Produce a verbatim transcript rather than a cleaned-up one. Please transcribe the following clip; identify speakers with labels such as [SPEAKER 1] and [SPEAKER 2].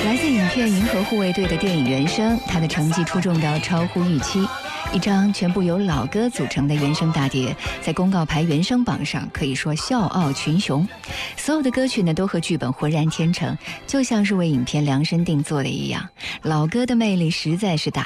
[SPEAKER 1] 来自影片《银河护卫队》的电影原声，它的成绩出众到超乎预期。一张全部由老歌组成的原声大碟，在公告牌原声榜上可以说笑傲群雄。所有的歌曲呢，都和剧本浑然天成，就像是为影片量身定做的一样。老歌的魅力实在是大，